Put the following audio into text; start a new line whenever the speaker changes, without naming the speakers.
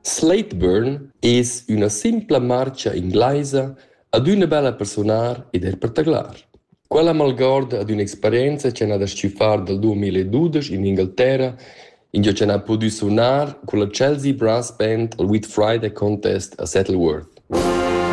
Slateburn es una simpla marcia inglaisa ad una bella personar ed pertaglar. Quella malgorda ad un'esperienza che n'ha da scifar dal 2012 in Inghilterra, in cui c'è n'ha potuto suonar con la Chelsea Brass Band al Whit Friday Contest a Settleworth.